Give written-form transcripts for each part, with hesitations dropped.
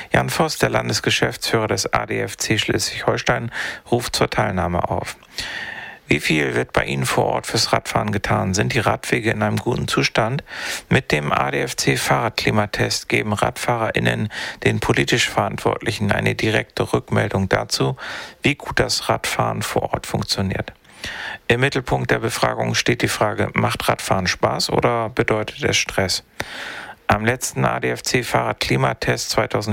Jan Voss, der Landesgeschäftsführer des ADFC Schleswig-Holstein, ruft zur Teilnahme auf. Wie viel wird bei Ihnen vor Ort fürs Radfahren getan? Sind die Radwege in einem guten Zustand? Mit dem ADFC Fahrradklimatest geben RadfahrerInnen den politisch Verantwortlichen eine direkte Rückmeldung dazu, wie gut das Radfahren vor Ort funktioniert. Im Mittelpunkt der Befragung steht die Frage, macht Radfahren Spaß oder bedeutet es Stress? Am letzten ADFC-Fahrradklimatest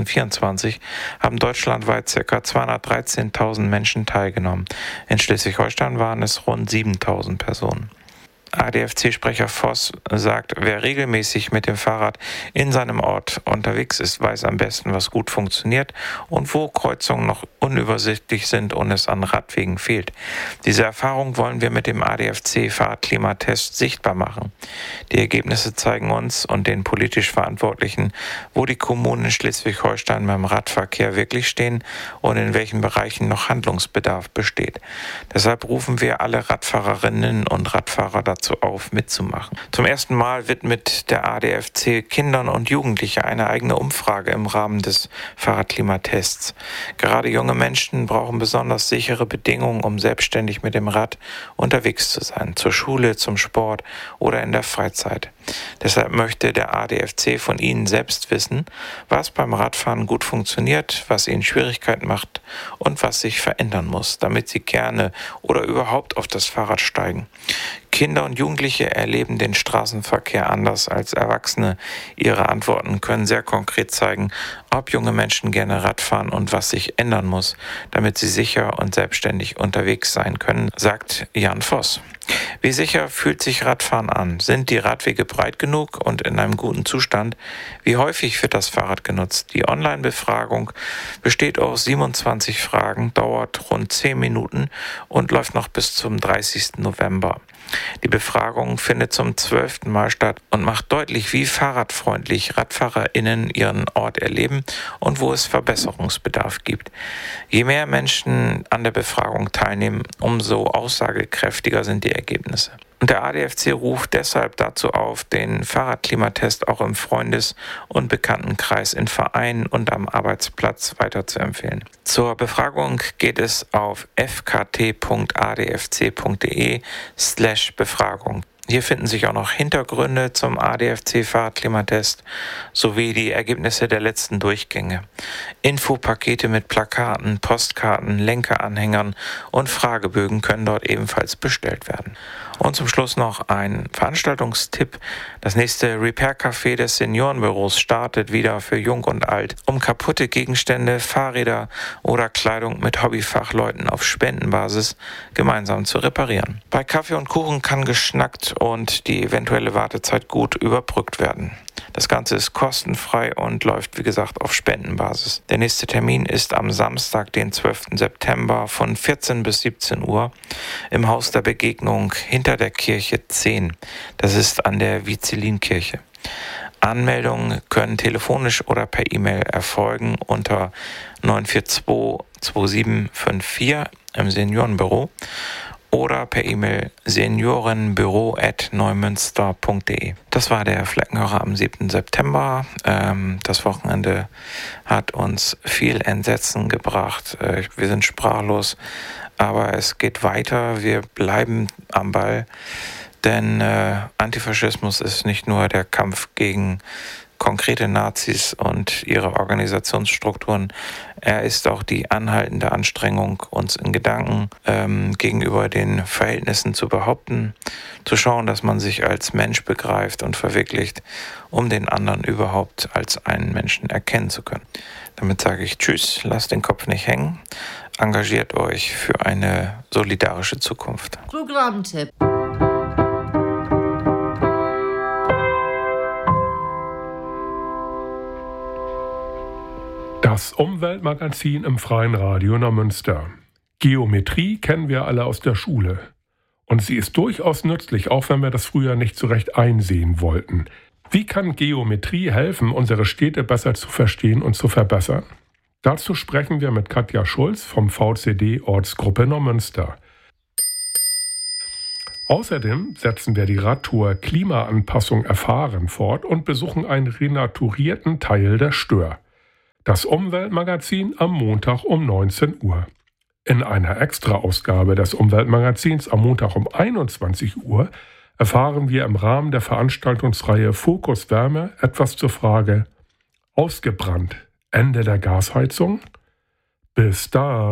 2024 haben deutschlandweit ca. 213.000 Menschen teilgenommen. In Schleswig-Holstein waren es rund 7.000 Personen. ADFC-Sprecher Voss sagt, wer regelmäßig mit dem Fahrrad in seinem Ort unterwegs ist, weiß am besten, was gut funktioniert und wo Kreuzungen noch unübersichtlich sind und es an Radwegen fehlt. Diese Erfahrung wollen wir mit dem ADFC-Fahrradklimatest sichtbar machen. Die Ergebnisse zeigen uns und den politisch Verantwortlichen, wo die Kommunen in Schleswig-Holstein beim Radverkehr wirklich stehen und in welchen Bereichen noch Handlungsbedarf besteht. Deshalb rufen wir alle Radfahrerinnen und Radfahrer dazu auf, mitzumachen. Zum ersten Mal widmet der ADFC Kindern und Jugendlichen eine eigene Umfrage im Rahmen des Fahrradklimatests. Gerade junge Menschen brauchen besonders sichere Bedingungen, um selbstständig mit dem Rad unterwegs zu sein, zur Schule, zum Sport oder in der Freizeit. Deshalb möchte der ADFC von Ihnen selbst wissen, was beim Radfahren gut funktioniert, was Ihnen Schwierigkeiten macht und was sich verändern muss, damit Sie gerne oder überhaupt auf das Fahrrad steigen. Kinder und Jugendliche erleben den Straßenverkehr anders als Erwachsene. Ihre Antworten können sehr konkret zeigen, ob junge Menschen gerne Rad fahren und was sich ändern muss, damit sie sicher und selbstständig unterwegs sein können, sagt Jan Voss. Wie sicher fühlt sich Radfahren an? Sind die Radwege breit genug und in einem guten Zustand? Wie häufig wird das Fahrrad genutzt? Die Online-Befragung besteht aus 27 Fragen, dauert rund 10 Minuten und läuft noch bis zum 30. November. Die Befragung findet zum 12. Mal statt und macht deutlich, wie fahrradfreundlich RadfahrerInnen ihren Ort erleben und wo es Verbesserungsbedarf gibt. Je mehr Menschen an der Befragung teilnehmen, umso aussagekräftiger sind die Ergebnisse. Und der ADFC ruft deshalb dazu auf, den Fahrradklimatest auch im Freundes- und Bekanntenkreis, in Vereinen und am Arbeitsplatz weiterzuempfehlen. Zur Befragung geht es auf fkt.adfc.de/Befragung. Hier finden sich auch noch Hintergründe zum ADFC-Fahrradklimatest sowie die Ergebnisse der letzten Durchgänge. Infopakete mit Plakaten, Postkarten, Lenkeranhängern und Fragebögen können dort ebenfalls bestellt werden. Und zum Schluss noch ein Veranstaltungstipp. Das nächste Repair-Café des Seniorenbüros startet wieder für Jung und Alt, um kaputte Gegenstände, Fahrräder oder Kleidung mit Hobbyfachleuten auf Spendenbasis gemeinsam zu reparieren. Bei Kaffee und Kuchen kann geschnackt und die eventuelle Wartezeit gut überbrückt werden. Das Ganze ist kostenfrei und läuft, wie gesagt, auf Spendenbasis. Der nächste Termin ist am Samstag, den 12. September von 14 bis 17 Uhr im Haus der Begegnung hinter der Kirche 10. Das ist an der Vizelinkirche. Anmeldungen können telefonisch oder per E-Mail erfolgen unter 942 2754 im Seniorenbüro oder per E-Mail seniorenbüro@neumünster.de. Das war der Fleckenhörer am 7. September. Das Wochenende hat uns viel Entsetzen gebracht. Wir sind sprachlos, aber es geht weiter. Wir bleiben am Ball, denn Antifaschismus ist nicht nur der Kampf gegen konkrete Nazis und ihre Organisationsstrukturen. Er ist auch die anhaltende Anstrengung, uns in Gedanken gegenüber den Verhältnissen zu behaupten, zu schauen, dass man sich als Mensch begreift und verwirklicht, um den anderen überhaupt als einen Menschen erkennen zu können. Damit sage ich Tschüss, lasst den Kopf nicht hängen, engagiert euch für eine solidarische Zukunft. Programmtipp. Das Umweltmagazin im Freien Radio Neumünster. Geometrie kennen wir alle aus der Schule. Und sie ist durchaus nützlich, auch wenn wir das früher nicht so recht einsehen wollten. Wie kann Geometrie helfen, unsere Städte besser zu verstehen und zu verbessern? Dazu sprechen wir mit Katja Schulz vom VCD Ortsgruppe Neumünster. Außerdem setzen wir die Radtour Klimaanpassung erfahren fort und besuchen einen renaturierten Teil der Stör. Das Umweltmagazin am Montag um 19 Uhr. In einer Extra-Ausgabe des Umweltmagazins am Montag um 21 Uhr erfahren wir im Rahmen der Veranstaltungsreihe Fokus Wärme etwas zur Frage: Ausgebrannt, Ende der Gasheizung? Bis dann!